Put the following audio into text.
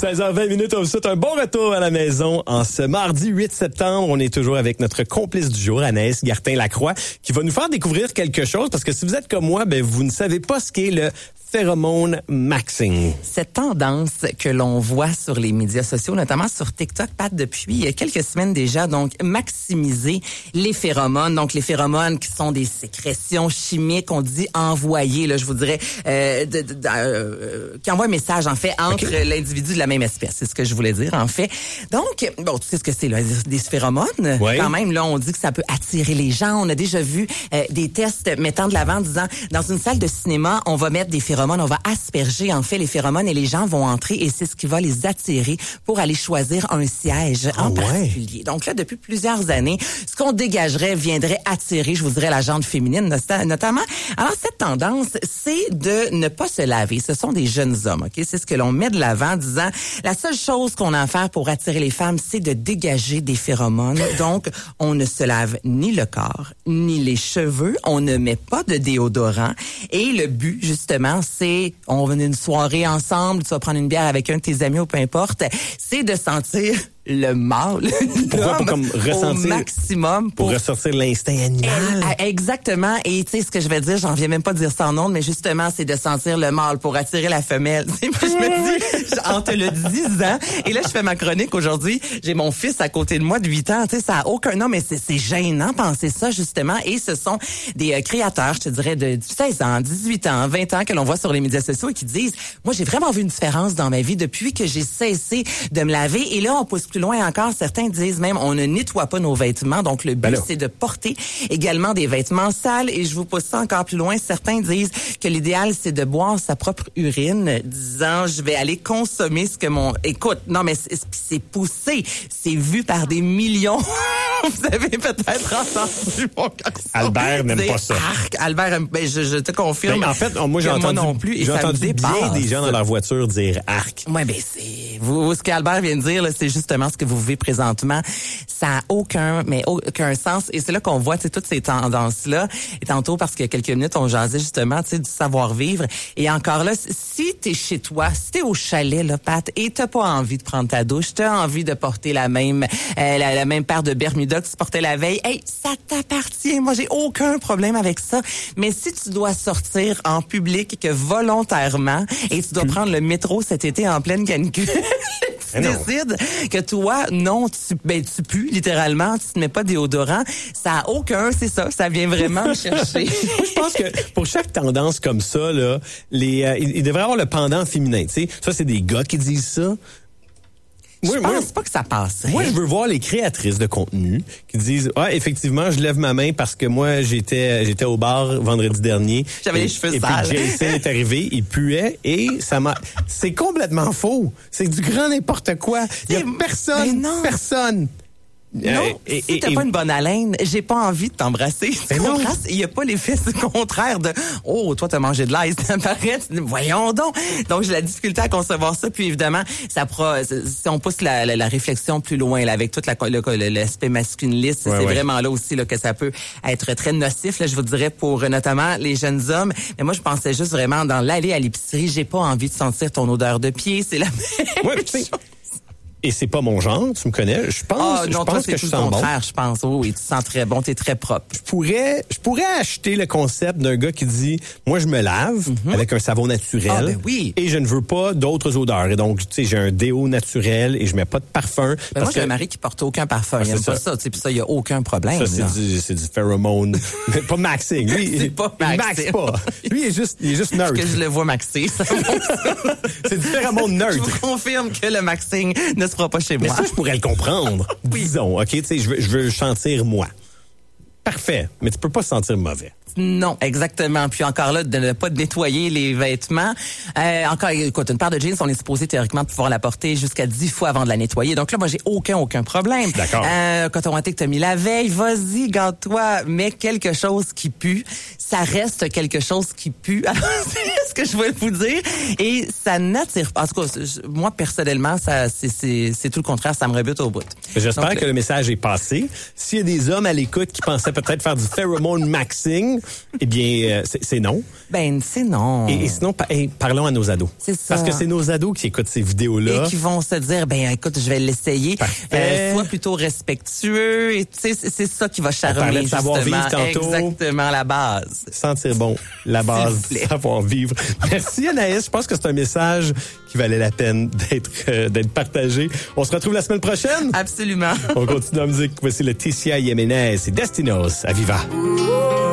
16h20, on vous souhaite un bon retour à la maison en ce mardi 8 septembre. On est toujours avec notre complice du jour, Anaïs Gartin-Lacroix, qui va nous faire découvrir quelque chose, parce que si vous êtes comme moi, vous ne savez pas ce qu'est le pheromone maxing. Cette tendance que l'on voit sur les médias sociaux, notamment sur TikTok, Pat, depuis quelques semaines déjà, donc maximiser les phéromones. Donc les phéromones qui sont des sécrétions chimiques, on dit envoyées, là, je vous dirais, qui envoient un message en fait entre l'individu de la même espèce. C'est ce que je voulais dire en fait. Donc, bon, tu sais ce que c'est là, des phéromones. Oui. Quand même, là, on dit que ça peut attirer les gens. On a déjà vu des tests mettant de l'avant, disant dans une salle de cinéma, on va mettre des phéromones. On va asperger en fait les phéromones et les gens vont entrer et c'est ce qui va les attirer pour aller choisir un siège en particulier. Donc là, depuis plusieurs années, ce qu'on dégagerait viendrait attirer, je vous dirais, la gente féminine notamment. Alors cette tendance, c'est de ne pas se laver. Ce sont des jeunes hommes, ok? C'est ce que l'on met de l'avant, disant la seule chose qu'on a à faire pour attirer les femmes, c'est de dégager des phéromones. Donc on ne se lave ni le corps ni les cheveux, on ne met pas de déodorant et le but justement, c'est, on va une soirée ensemble, tu vas prendre une bière avec un de tes amis ou peu importe, c'est de sentir le mâle. Pourquoi pas comme ressentir au maximum pour ressortir l'instinct animal. Exactement. Et tu sais ce que je vais dire, j'en viens même pas de dire ça en ondes, mais justement, c'est de sentir le mâle pour attirer la femelle. Je me dis, en te le disant, et là, je fais ma chronique aujourd'hui, j'ai mon fils à côté de moi de 8 ans, tu sais, ça a aucun nom, mais c'est gênant penser ça, justement. Et ce sont des créateurs, je te dirais, de 16 ans, 18 ans, 20 ans, que l'on voit sur les médias sociaux et qui disent, moi, j'ai vraiment vu une différence dans ma vie depuis que j'ai cessé de me laver. Et là, on pousse plus loin encore, certains disent même on ne nettoie pas nos vêtements, donc le but c'est de porter également des vêtements sales et je vous pousse ça encore plus loin, certains disent que l'idéal c'est de boire sa propre urine, disant je vais aller consommer ce que mon... Écoute, non mais c'est poussé, c'est vu par des millions. Vous avez peut-être entendu mon garçon. Albert n'aime pas ça. Arc. Albert, je te confirme. En fait, moi j'ai entendu, non plus, j'ai entendu bien des gens dans leur voiture dire arc. Ouais, c'est vous ce qu'Albert vient de dire là, c'est justement ce que vous vivez présentement. Ça a aucun sens et c'est là qu'on voit toutes ces tendances là. Et tantôt parce qu'il y a quelques minutes on jasait justement du savoir-vivre et encore là si t'es chez toi, si t'es au chalet là Pat et t'as pas envie de prendre ta douche, t'as envie de porter la même la même paire de Bermuda que tu portais la veille, hey, ça t'appartient. Moi, j'ai aucun problème avec ça. Mais si tu dois sortir en public que volontairement et tu dois prendre le métro cet été en pleine canicule, tu décides que toi, non, tu pues littéralement, tu te mets pas de déodorant, ça a aucun, c'est ça, ça vient vraiment chercher. Moi, je pense que pour chaque tendance comme ça, là, il devrait avoir le pendant féminin, tu sais. Ça, c'est des gars qui disent ça. Je pense pas que ça passe. Moi, je veux voir les créatrices de contenu qui disent effectivement, je lève ma main parce que moi, j'étais au bar vendredi dernier. J'avais les cheveux sales. Et puis Jason est arrivé, il puait et ça m'a... C'est complètement faux. C'est du grand n'importe quoi. Il y a personne. Non, si t'as pas une bonne haleine, j'ai pas envie de t'embrasser. Tu comprends? Il y a pas l'effet contraire de « Oh, toi, t'as mangé de l'ail, ça me paraît. » Voyons donc. Donc, j'ai la difficulté à concevoir ça. Puis, évidemment, si on pousse la réflexion plus loin, là, avec tout l'aspect masculiniste, c'est vraiment là aussi là, que ça peut être très nocif, là, je vous dirais, pour notamment les jeunes hommes. Mais moi, je pensais juste vraiment dans l'aller à l'épicerie, j'ai pas envie de sentir ton odeur de pied. C'est la même chose. Et c'est pas mon genre, tu me connais. Je pense que je sens bon. Je pense. Oui, tu sens très bon, t'es très propre. Je pourrais acheter le concept d'un gars qui dit, moi je me lave avec un savon naturel. Et je ne veux pas d'autres odeurs. Et donc, tu sais, j'ai un déo naturel et je mets pas de parfum. Moi, j'ai un mari qui porte aucun parfum. Il aime pas ça. Puis ça, il y a aucun problème. Ça, c'est du pheromone. Mais pas maxing. Lui, c'est pas maxing. Max pas. Lui, il est juste neutre. Parce que je le vois maxer. C'est du pheromone neutre. Je vous confirme que le maxing ne se fera pas chez moi. Mais ça, je pourrais le comprendre. Disons, OK, tu sais, je veux sentir moi. Parfait, mais tu peux pas sentir mauvais. Non, exactement. Puis encore là, de ne pas nettoyer les vêtements. Encore, écoute, une paire de jeans, on est supposé théoriquement pouvoir la porter jusqu'à 10 fois avant de la nettoyer. Donc là, moi, j'ai aucun problème. D'accord. Quand on a été que t'as mis la veille, vas-y, garde-toi, mets quelque chose qui pue. Ça reste quelque chose qui pue. Alors, c'est ce que je voulais vous dire. Et ça n'attire pas. En tout cas, moi, personnellement, c'est tout le contraire. Ça me rebute au bout. J'espère que le message est passé. S'il y a des hommes à l'écoute qui pensaient peut-être faire du pheromone maxing, eh bien, c'est non. Ben, c'est non. Et sinon, parlons à nos ados. C'est ça. Parce que c'est nos ados qui écoutent ces vidéos-là. Et qui vont se dire, ben écoute, je vais l'essayer. Sois plutôt respectueux. Et tu sais, c'est ça qui va charmer, on parlait de savoir-vivre tantôt. Exactement, la base. Sentir bon, la base, savoir-vivre. Merci Anaïs. Je pense que c'est un message qui valait la peine d'être partagé. On se retrouve la semaine prochaine. Absolument. On continue en musique. Voici le Ticia Jiménez et Destinos à Viva.